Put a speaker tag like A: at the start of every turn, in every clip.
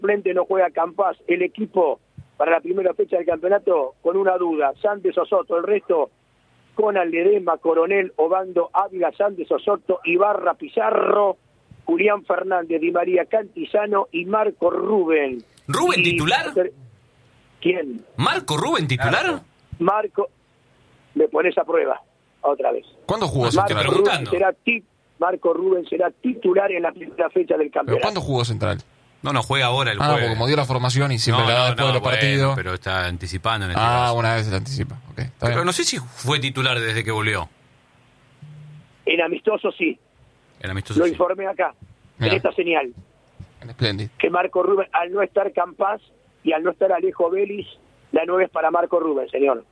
A: suplente no juega Campás, el equipo para la primera fecha del campeonato con una duda, Santos Osoto, el resto Conan Ledesma, Coronel, Obando, Ávila, Santos Osoto, Ibarra, Pizarro, Julián Fernández, Di María, Cantizano y Marco Rubén.
B: ¿Rubén titular?
A: ¿Quién?
B: ¿Marco Rubén titular?
A: Marco, me pones a prueba otra vez.
C: ¿Cuándo jugó
A: Marco
C: Central?
A: Marco Rubén será titular en la primera fecha del
C: ¿Pero
A: campeonato.
C: cuándo jugó Central?
B: No juega ahora el jueves.
C: Porque como dio la formación y siempre la da después de los partidos.
B: Pero está anticipando en este caso.
C: Una vez se la anticipa. Okay, está
B: Pero
C: bien.
B: no sé si fue titular desde que volvió.
A: En amistoso sí,
B: El amistoso
A: lo
B: sí.
A: informé acá,
C: Mirá.
A: en esta señal,
C: En Splendid.
A: que Marco Rubén, al no estar Campás y al no estar Alejo Vélez, la 9 es para Marco Rubén, señor.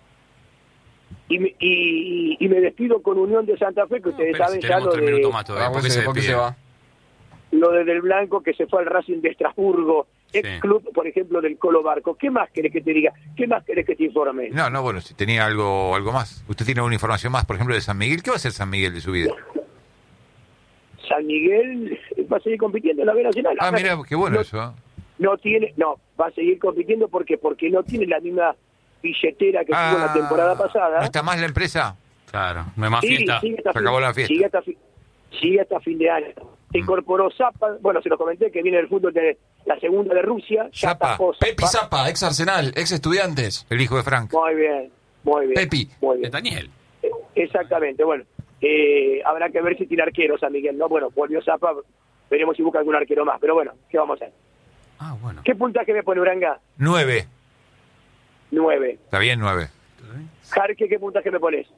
A: Y me despido con Unión de Santa Fe, que ustedes
B: Pero
A: saben
B: si
A: ya
B: tenemos
A: lo
B: 3 minutos
A: de,
B: más todavía. ¿Por qué se
C: ¿Por qué
B: despide?
C: se va?
A: lo de Del Blanco, que se fue al Racing de Estrasburgo, ex
B: Sí.
A: club, por ejemplo, del Colo Barco. ¿Qué más querés que te diga? ¿Qué más querés que te informe?
D: No, bueno, si tenía algo más. ¿Usted tiene alguna información más, por ejemplo, de San Miguel? ¿Qué va a hacer San Miguel de su vida?
A: San Miguel va a seguir compitiendo en la B Nacional.
D: Mira, qué bueno
A: no,
D: eso.
A: va a seguir compitiendo porque no tiene la misma billetera que tuvo la temporada pasada.
D: ¿No está más la empresa?
B: Claro, no hay más
A: Sí,
B: fiesta.
A: sigue hasta
D: Se acabó la fiesta.
A: Sigue hasta fin de año. Se incorporó Zapa, bueno, se lo comenté, que viene del fútbol de la segunda de Rusia. Ya
D: Zapa.
A: tapó
C: Pepi Zapa, ex Arsenal, ex Estudiantes.
D: El hijo de Frank.
A: Muy bien.
C: Pepi.
A: Muy
B: Es
A: bien.
B: Daniel.
A: Exactamente, bueno. Habrá que ver si tiene arquero San Miguel, ¿no? Bueno, volvió Zapa, veremos si busca algún arquero más. Pero bueno, ¿qué vamos a hacer?
B: Bueno.
A: ¿Qué puntaje me pone Uranga?
D: 9.
A: 9.
D: Está bien, 9.
A: Jarque, ¿qué puntaje me pones?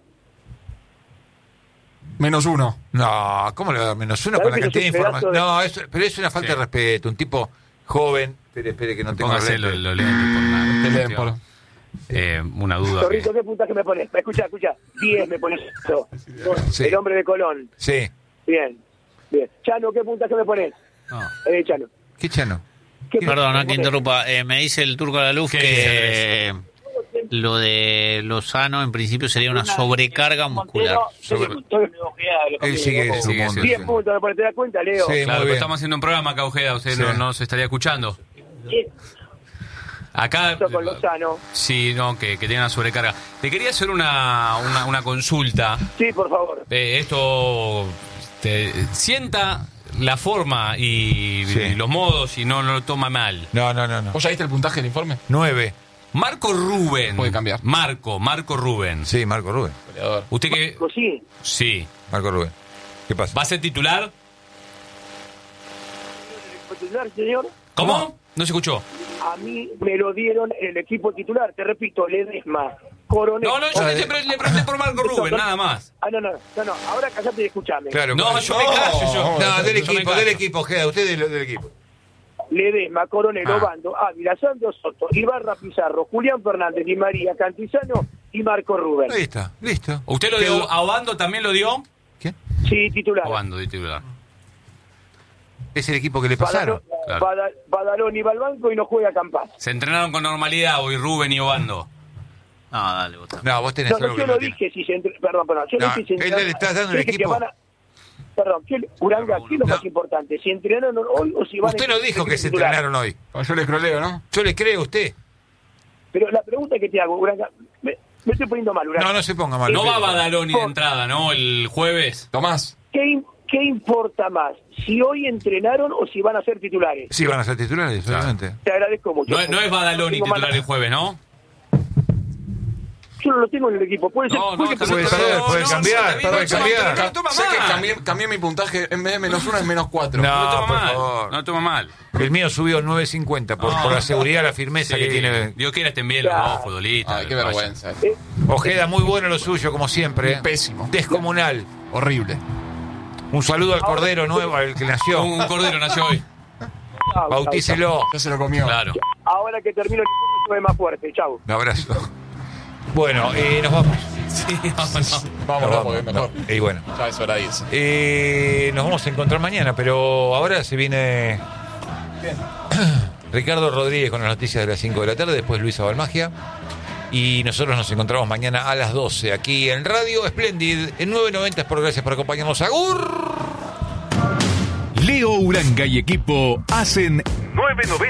C: -1.
D: No, ¿cómo le va a dar -1
A: ¿Sabés
D: con la
A: que
D: cantidad de
A: es un pedazo
D: información?
A: de-
D: No, pero es una falta
B: Sí.
D: de respeto. Un tipo joven. Espere que no tengo
B: Póngase
D: lentes.
B: los lentes por nada.
C: Te leen por-
B: Una duda.
A: Zorrito, ¿qué puntaje me pones? Escucha. 10 me pones.
D: Sí.
A: El hombre de Colón.
D: Sí.
A: Bien. Chano, ¿qué puntaje me pones?
B: No.
A: Chano.
D: ¿Qué Chano?
A: ¿Qué
E: Perdón,
A: puntaje
E: no que
A: me pones?
E: interrumpa. Me dice el Turco a la Luz
B: ¿Qué
E: que lo de Lozano en principio sería una sobrecarga muscular.
D: Él sigue en su
B: sigue,
D: mundo.
B: sí.
A: 10 puntos, ¿me pones? ¿Te das cuenta, Leo?
D: Sí.
B: Claro,
D: muy
B: pero
D: bien.
B: estamos haciendo un programa acá, Ojeda, usted
D: Sí.
B: no se estaría escuchando. Acá,
A: Esto con Lozano.
B: sí, no, que tenga una sobrecarga. Te quería hacer una consulta.
A: Sí, por favor.
B: Esto sienta la forma y
D: Sí.
B: los modos y no lo toma mal.
D: No.
C: ¿Vos ya viste el puntaje del informe?
D: 9.
B: Marco Rubén.
C: Puede cambiar.
B: Marco Rubén.
D: Sí, Marco Rubén.
C: Goleador.
B: ¿Usted qué?
A: Sí.
B: Sí.
D: Marco Rubén. ¿Qué pasa?
B: ¿Va a ser titular?
A: ¿Titular, señor?
B: ¿Cómo? No se escuchó.
A: A mí me lo dieron en el equipo titular. Te repito, Ledesma, Coronel.
B: No, yo le pregunté por Marco Rubén, nada más.
A: No. Ahora callate y escuchame.
D: Claro.
B: No, yo me callo. Yo.
D: No, del
B: Yo me
D: equipo,
B: callo.
D: del equipo, Ojeda. Usted del equipo.
A: Ledesma, Coronel,
D: Ah.
A: Obando, Ávila, Santos Soto, Ibarra, Pizarro, Julián Fernández, Di María, Cantizano y Marco Rubén.
D: Ahí está, listo.
B: ¿Usted lo dio a Obando? ¿También lo dio?
D: ¿Qué?
A: Sí, titular.
B: Obando de titular.
D: Es el equipo que le pasaron.
B: Claro.
A: Badalón iba al banco y no juega Campás.
B: ¿Se entrenaron con normalidad hoy Rubén y Obando?
E: No, dale, vos también.
D: No, vos tenés
A: No,
D: algo
A: yo
D: que
A: no
D: no tiene.
A: dije si se perdón, yo
D: No,
A: no dije si
D: él le estás dando el
A: dije que
D: equipo.
A: Perdón, Uranga, ¿qué es lo
D: No.
A: más importante? ¿Si entrenaron hoy o si van
D: Usted no dijo que se
A: titular?
D: entrenaron hoy.
C: Yo le croleo, ¿no?
D: Yo le creo a usted.
A: Pero la pregunta que te hago, Uranga, me estoy poniendo mal, Uranga.
D: No se ponga mal.
B: No va Badaloni de entrada, ¿no? El jueves.
C: Tomás.
A: ¿Qué importa más? ¿Si hoy entrenaron o si van a ser titulares?
D: Sí, van a ser titulares, obviamente.
A: Te agradezco mucho.
B: No es Badaloni
A: Tengo
B: titular
A: mal-
B: el jueves, ¿no?
A: Yo no lo tengo en el equipo. Puede ser.
B: No,
A: puede
B: está
A: que-
D: Puede
B: bien,
D: ser,
B: pero
D: puede cambiar,
B: está bien,
D: puede
B: no,
D: cambiar.
B: no lo toma
C: Sé
B: mal.
C: que cambié mi puntaje, en vez de -1 es -4.
D: No.
B: No lo toma
D: por
B: mal.
D: favor.
B: No lo toma mal.
D: El mío subió 9.50 por la seguridad, la firmeza
B: Sí,
D: que tiene.
B: Dios quiera estén bien los
A: Claro.
B: dos futbolistas.
C: Ay, qué
B: Vaya.
C: vergüenza.
D: Ojeda, muy bueno lo suyo, como siempre.
C: Pésimo.
D: Descomunal.
C: Horrible.
D: Un saludo al Cordero nuevo, al que nació.
B: Un cordero nació hoy.
A: Chau,
D: Bautícelo.
C: Ya se lo comió.
B: Claro.
A: chau. Ahora que termino el equipo, es más fuerte. Chau.
D: Un abrazo. Bueno, nos vamos.
B: Sí, vámonos.
C: Vámonos,
D: Nos
C: porque es mejor.
D: Y bueno,
C: Ya es hora de irse.
D: nos vamos a encontrar mañana, pero ahora se viene Ricardo Rodríguez con las noticias de las 5 de la tarde, después Luisa Balmagia. Y nosotros nos encontramos mañana a las 12 aquí en Radio Splendid en 990. Por gracias por acompañarnos. ¡Agur!
F: Leo Uranga y equipo hacen 990.